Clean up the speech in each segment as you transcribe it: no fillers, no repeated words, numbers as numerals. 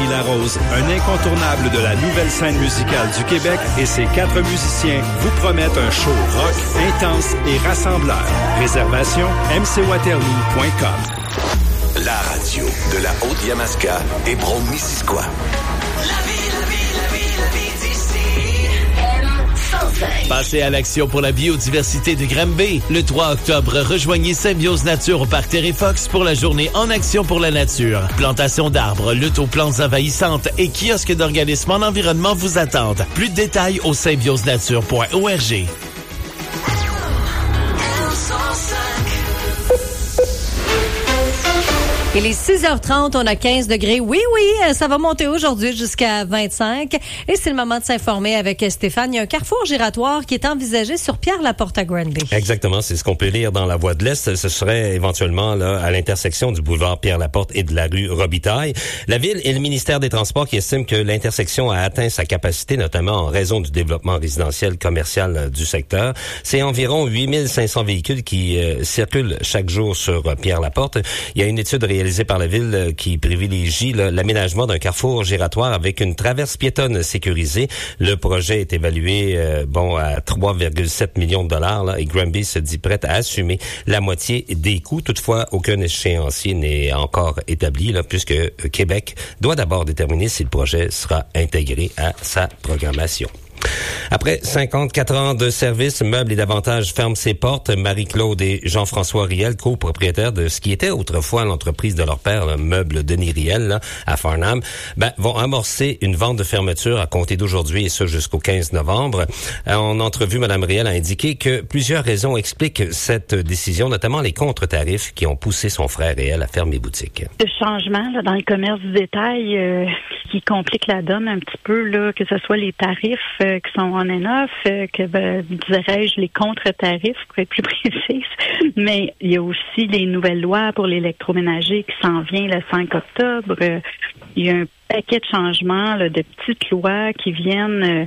Thierry Larose, un incontournable de la nouvelle scène musicale du Québec, et ses 4 musiciens vous promettent un show rock intense et rassembleur. Réservation mcwaterloo.com. La radio de la Haute-Yamaska et Brome-Missisquoi. Passez à l'action pour la biodiversité de Granby. Le 3 octobre, rejoignez Symbiose Nature au Parc Terry Fox pour la journée En action pour la nature. Plantation d'arbres, lutte aux plantes envahissantes et kiosques d'organismes en environnement vous attendent. Plus de détails au symbiosenature.org. Il est 6h30, on a 15 degrés. Oui, ça va monter aujourd'hui jusqu'à 25. Et c'est le moment de s'informer avec Stéphane. Il y a un carrefour giratoire qui est envisagé sur Pierre-Laporte à Granby. Exactement, c'est ce qu'on peut lire dans la Voix de l'Est. Ce serait éventuellement là à l'intersection du boulevard Pierre-Laporte et de la rue Robitaille. La Ville et le ministère des Transports qui estiment que l'intersection a atteint sa capacité, notamment en raison du développement résidentiel commercial du secteur. C'est environ 8500 véhicules qui circulent chaque jour sur Pierre-Laporte. Il y a une étude réalisée par la Ville qui privilégie l'aménagement d'un carrefour giratoire avec une traverse piétonne sécurisée. Le projet est évalué à 3,7 millions de dollars là, et Granby se dit prête à assumer la moitié des coûts. Toutefois, aucun échéancier n'est encore établi là, puisque Québec doit d'abord déterminer si le projet sera intégré à sa programmation. Après 54 ans de service, Meubles et davantage ferme ses portes. Marie-Claude et Jean-François Riel, copropriétaires de ce qui était autrefois l'entreprise de leur père, le Meuble Denis Riel, là, à Farnham, vont amorcer une vente de fermeture à compter d'aujourd'hui et ça jusqu'au 15 novembre. En entrevue, Mme Riel a indiqué que plusieurs raisons expliquent cette décision, notamment les contre-tarifs qui ont poussé son frère et elle à fermer boutique. Le changement là, dans le commerce du détail qui complique la donne un petit peu, là, que ce soit les tarifs qui sont on and off, dirais-je, les contre-tarifs, pour être plus précise. Mais il y a aussi les nouvelles lois pour l'électroménager qui s'en vient le 5 octobre. Il y a un paquet de changements, là, de petites lois qui viennent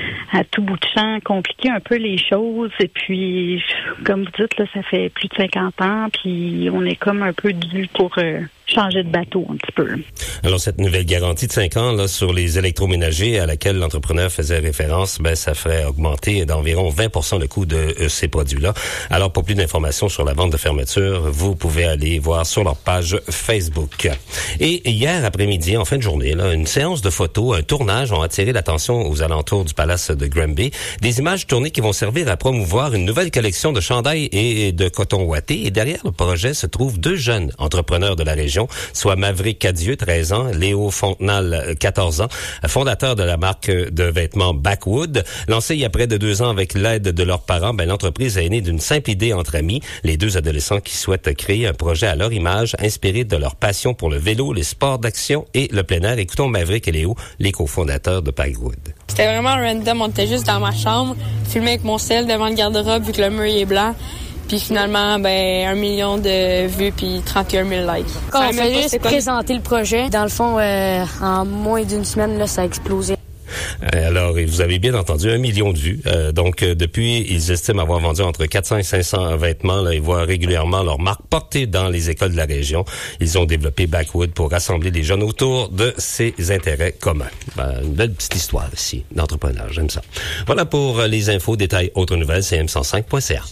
à tout bout de champ compliquer un peu les choses. Et puis, comme vous dites, là, ça fait plus de 50 ans, puis on est comme un peu dû pour changer de bateau un petit peu. Alors, cette nouvelle garantie de 5 ans là, sur les électroménagers à laquelle l'entrepreneur faisait référence, ça ferait augmenter d'environ 20% le coût de ces produits-là. Alors, pour plus d'informations sur la vente de fermeture, vous pouvez aller voir sur leur page Facebook. Et hier après-midi, en fin de journée, là, une séance de photos, un tournage ont attiré l'attention aux alentours du Palace de Granby. Des images tournées qui vont servir à promouvoir une nouvelle collection de chandails et de coton ouaté. Et derrière le projet se trouvent 2 jeunes entrepreneurs de la région, soit Maverick Cadieux, 13 ans, Léo Fontenal, 14 ans, fondateur de la marque de vêtements Backwood. Lancée il y a près de 2 ans avec l'aide de leurs parents, l'entreprise est née d'une simple idée entre amis, les 2 adolescents qui souhaitent créer un projet à leur image, inspiré de leur passion pour le vélo, les sports d'action et le plein air. Écoutons Maverick et Léo, les cofondateurs de Backwood. C'était vraiment random, on était juste dans ma chambre, filmé avec mon cell devant le garde-robe vu que le mur est blanc. Puis finalement, 1 million de vues puis 31 000 likes. Quand on fait juste présenter le projet, dans le fond, en moins d'une semaine, là, ça a explosé. Alors, vous avez bien entendu, 1 million de vues. Donc, depuis, ils estiment avoir vendu entre 400 et 500 vêtements. Là, ils voient régulièrement leur marque portée dans les écoles de la région. Ils ont développé Backwood pour rassembler les jeunes autour de ces intérêts communs. Une belle petite histoire ici d'entrepreneurs. J'aime ça. Voilà pour les infos, détails, autres nouvelles, cm105.ca.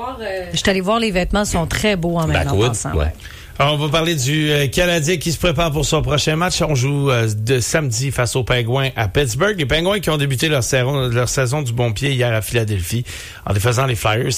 Je suis allé voir, les vêtements sont très beaux en même temps. Backwood, ouais. Alors, on va parler du Canadien qui se prépare pour son prochain match. On joue de samedi face aux Pingouins à Pittsburgh. Les Pingouins qui ont débuté leur saison du bon pied hier à Philadelphie en défaisant les Flyers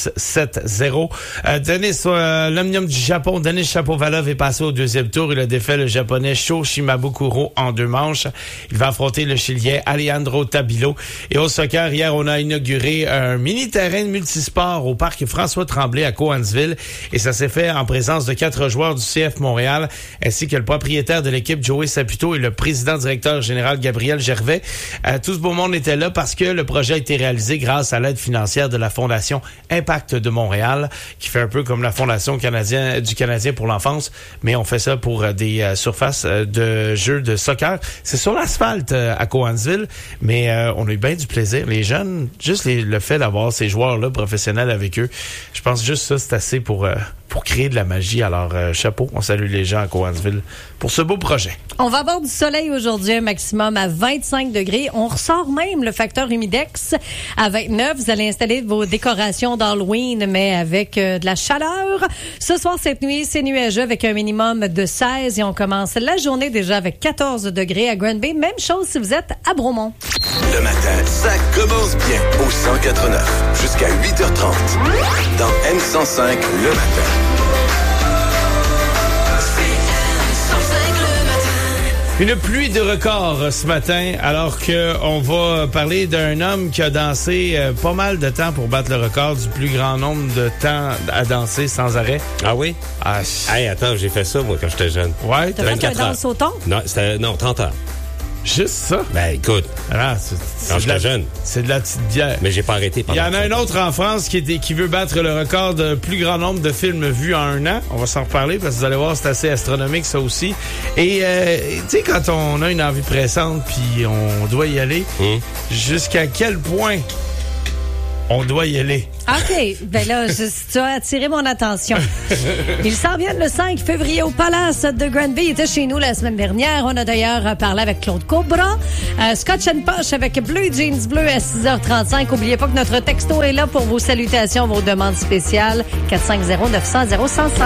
7-0. Denis, l'Omnium du Japon, Denis Shapovalov est passé au 2e tour. Il a défait le Japonais Sho Shimabukuro en 2 manches. Il va affronter le Chilien Alejandro Tabilo. Et au soccer, hier, on a inauguré un mini-terrain de multisport au parc François Tremblay à Cowansville. Et ça s'est fait en présence de 4 joueurs du CF Montréal, ainsi que le propriétaire de l'équipe, Joey Saputo, et le président-directeur général, Gabriel Gervais. Tout ce beau monde était là parce que le projet a été réalisé grâce à l'aide financière de la Fondation Impact de Montréal, qui fait un peu comme la Fondation du Canadien pour l'enfance, mais on fait ça pour des surfaces de jeux de soccer. C'est sur l'asphalte à Cowansville, mais on a eu bien du plaisir. Les jeunes, juste le fait d'avoir ces joueurs-là professionnels avec eux, je pense juste ça, c'est assez pour pour créer de la magie. Alors, chapeau, on salue les gens à Cowansville pour ce beau projet. On va avoir du soleil aujourd'hui, un maximum à 25 degrés. On ressort même le facteur humidex à 29. Vous allez installer vos décorations d'Halloween, mais avec de la chaleur. Ce soir, cette nuit, c'est nuageux avec un minimum de 16 et on commence la journée déjà avec 14 degrés à Granby. Même chose si vous êtes à Bromont. Le matin, ça commence bien au 104.9 jusqu'à 8h30 dans M105 le matin. Une pluie de records ce matin, alors qu'on va parler d'un homme qui a dansé pas mal de temps pour battre le record du plus grand nombre de temps à danser sans arrêt. Ah oui? Ah, Hey, attends, j'ai fait ça, moi, quand j'étais jeune. ouais, T'as fait un danse au thon? Non, 30 heures. juste ça. Ben, écoute, Ah, quand j'étais jeune. C'est de la petite bière. Mais j'ai pas arrêté Il y pendant en a un autre en France qui veut battre le record de plus grand nombre de films vus en un an. On va s'en reparler parce que vous allez voir, c'est assez astronomique ça aussi. Et tu sais, quand on a une envie pressante puis on doit y aller, jusqu'à quel point on doit y aller? OK. Ben là, tu as attiré mon attention. Il s'en vient le 5 février au Palace de Granby. Il était chez nous la semaine dernière. On a d'ailleurs parlé avec Claude Cobra. Scotch and Posh avec Bleu Jeans Bleu à 6h35. N'oubliez pas que notre texto est là pour vos salutations, vos demandes spéciales. 450-900-0105.